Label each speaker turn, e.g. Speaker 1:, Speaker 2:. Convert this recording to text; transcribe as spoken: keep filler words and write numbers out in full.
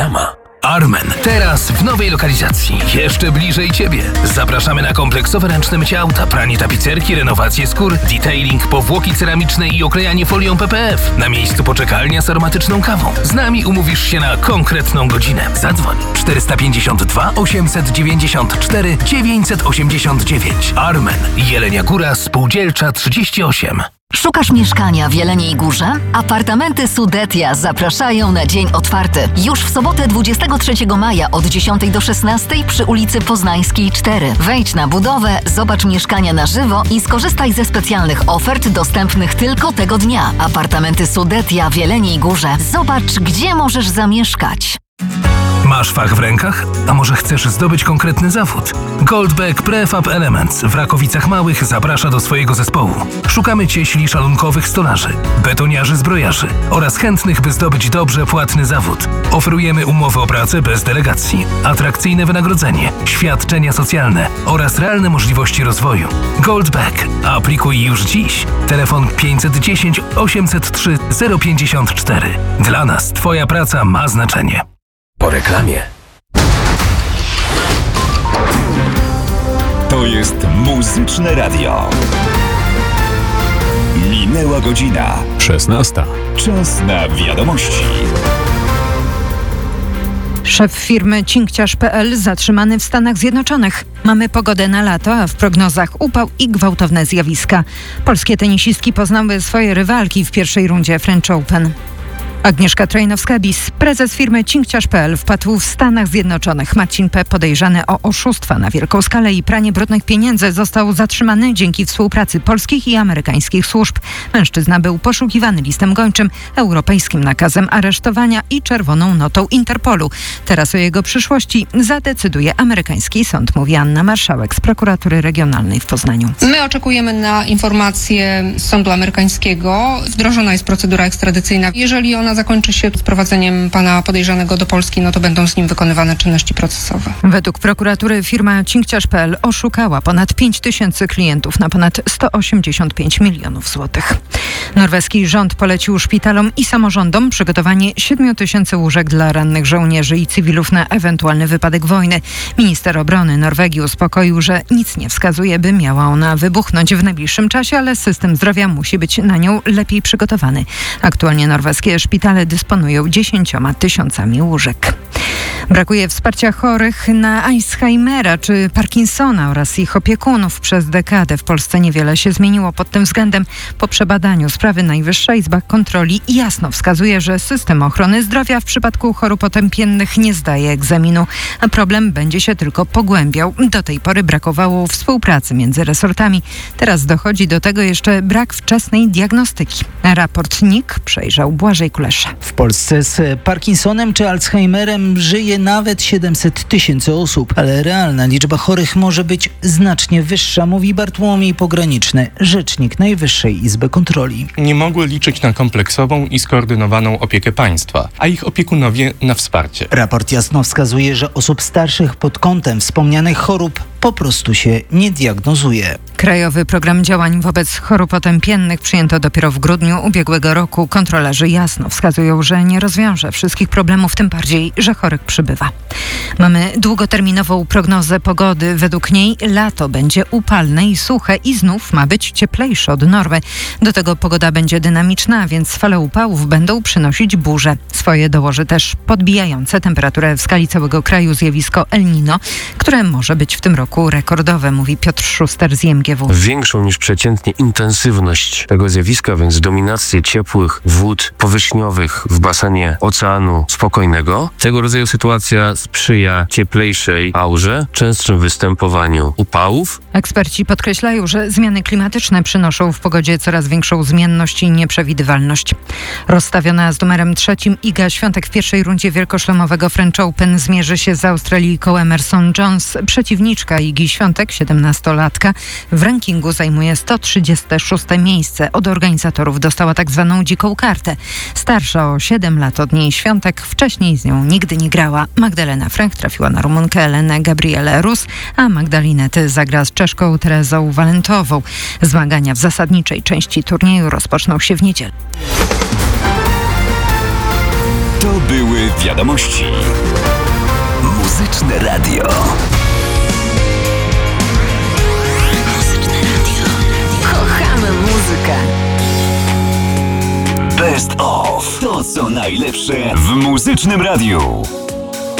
Speaker 1: Reklama.
Speaker 2: Armen. Teraz w nowej lokalizacji. Jeszcze bliżej Ciebie. Zapraszamy na kompleksowe ręczne mycie auta, pranie tapicerki, renowację skór, detailing, powłoki ceramiczne i oklejanie folią P P F. Na miejscu poczekalnia z aromatyczną kawą. Z nami umówisz się na konkretną godzinę. Zadzwoń czterysta pięćdziesiąt dwa osiemset dziewięćdziesiąt cztery dziewięćset osiemdziesiąt dziewięć. Armen. Jelenia Góra, Spółdzielcza trzydzieści osiem.
Speaker 3: Szukasz mieszkania w Jeleniej Górze? Apartamenty Sudetia zapraszają na dzień otwarty. Już w sobotę dwudziestego trzeciego maja od dziesiątej do szesnastej przy ulicy Poznańskiej cztery. Wejdź na budowę, zobacz mieszkania na żywo i skorzystaj ze specjalnych ofert dostępnych tylko tego dnia. Apartamenty Sudetia w Jeleniej Górze. Zobacz, gdzie możesz zamieszkać.
Speaker 2: Masz fach w rękach? A może chcesz zdobyć konkretny zawód? Goldbeck Prefab Elements w Rakowicach Małych zaprasza do swojego zespołu. Szukamy cieśli szalunkowych stolarzy, betoniarzy zbrojarzy oraz chętnych, by zdobyć dobrze płatny zawód. Oferujemy umowy o pracę bez delegacji, atrakcyjne wynagrodzenie, świadczenia socjalne oraz realne możliwości rozwoju. Goldbeck. Aplikuj już dziś. Telefon pięćset dziesięć osiemset trzy zero pięćdziesiąt cztery. Dla nas Twoja praca ma znaczenie.
Speaker 1: Po reklamie.
Speaker 4: To jest Muzyczne Radio. Minęła godzina.
Speaker 5: szesnasta.
Speaker 4: Czas na wiadomości.
Speaker 6: Szef firmy cinkciarz kropka p l zatrzymany w Stanach Zjednoczonych. Mamy pogodę na lato, a w prognozach upał i gwałtowne zjawiska. Polskie tenisistki poznały swoje rywalki w pierwszej rundzie French Open. Agnieszka Trojnowska-Bis, prezes firmy cinkciarz kropka p l, wpadł w Stanach Zjednoczonych. Marcin P., podejrzany o oszustwa na wielką skalę i pranie brudnych pieniędzy, został zatrzymany dzięki współpracy polskich i amerykańskich służb. Mężczyzna był poszukiwany listem gończym, europejskim nakazem aresztowania i czerwoną notą Interpolu. Teraz o jego przyszłości zadecyduje amerykański sąd, mówi Anna Marszałek z prokuratury regionalnej w Poznaniu.
Speaker 7: My oczekujemy na informacje z sądu amerykańskiego. Wdrożona jest procedura ekstradycyjna. Jeżeli ona zakończy się sprowadzeniem pana podejrzanego do Polski, no to będą z nim wykonywane czynności procesowe.
Speaker 6: Według prokuratury firma cinkciarz kropka p l oszukała ponad pięć tysięcy klientów na ponad sto osiemdziesiąt pięć milionów złotych. Norweski rząd polecił szpitalom i samorządom przygotowanie siedmiu tysięcy łóżek dla rannych żołnierzy i cywilów na ewentualny wypadek wojny. Minister obrony Norwegii uspokoił, że nic nie wskazuje, by miała ona wybuchnąć w najbliższym czasie, ale system zdrowia musi być na nią lepiej przygotowany. Aktualnie norweskie szpitale dysponują dziesięcioma tysiącami łóżek. Brakuje wsparcia chorych na Alzheimera czy Parkinsona oraz ich opiekunów. Przez dekadę w Polsce niewiele się zmieniło pod tym względem. Po przebadaniu sprawy Najwyższa Izba Kontroli jasno wskazuje, że system ochrony zdrowia w przypadku chorób otępiennych nie zdaje egzaminu, a problem będzie się tylko pogłębiał. Do tej pory brakowało współpracy między resortami. Teraz dochodzi do tego jeszcze brak wczesnej diagnostyki. Raport N I K przejrzał Błażej Kulesza.
Speaker 8: W Polsce z Parkinsonem czy Alzheimerem żyje nawet siedemset tysięcy osób, ale realna liczba chorych może być znacznie wyższa, mówi Bartłomiej Pograniczny, rzecznik Najwyższej Izby Kontroli.
Speaker 9: Nie mogły liczyć na kompleksową i skoordynowaną opiekę państwa, a ich opiekunowie na wsparcie.
Speaker 8: Raport jasno wskazuje, że osób starszych pod kątem wspomnianych chorób po prostu się nie diagnozuje.
Speaker 6: Krajowy program działań wobec chorób otępiennych przyjęto dopiero w grudniu ubiegłego roku. Kontrolerzy jasno wskazują, że nie rozwiąże wszystkich problemów, tym bardziej, że chorych przybywa. Mamy długoterminową prognozę pogody. Według niej lato będzie upalne i suche i znów ma być cieplejsze od normy. Do tego pogoda będzie dynamiczna, więc fale upałów będą przynosić burze. Swoje dołoży też podbijające temperaturę w skali całego kraju zjawisko El Niño, które może być w tym roku rekordowe, mówi Piotr Szuster z I M G W.
Speaker 1: Większą niż przeciętnie intensywność tego zjawiska, więc dominację ciepłych wód powierzchniowych w basenie Oceanu Spokojnego. Tego rodzaju sytuacja sprzyja cieplejszej aurze, częstszym występowaniu upałów.
Speaker 6: Eksperci podkreślają, że zmiany klimatyczne przynoszą w pogodzie coraz większą zmienność i nieprzewidywalność. Rozstawiona z numerem trzecim Iga Świątek w pierwszej rundzie wielkoszlemowego French Open zmierzy się z Australijką Emerson Jones. Przeciwniczka Igi Świątek, siedemnastolatka, w rankingu zajmuje sto trzydzieste szóste miejsce. Od organizatorów dostała tak zwaną dziką kartę. Starsza o siedem lat od niej Świątek, wcześniej z nią nigdy nie grała. Magdalena Frank trafiła na Rumunkę Elenę Gabrielę Rus, a Magdalinety zagra z Czeszką Terezą Walentową. Zmagania w zasadniczej części turnieju rozpoczną się w niedzielę.
Speaker 4: To były wiadomości. Muzyczne radio.
Speaker 3: Kochamy muzykę.
Speaker 4: Best of. To co najlepsze w muzycznym radiu.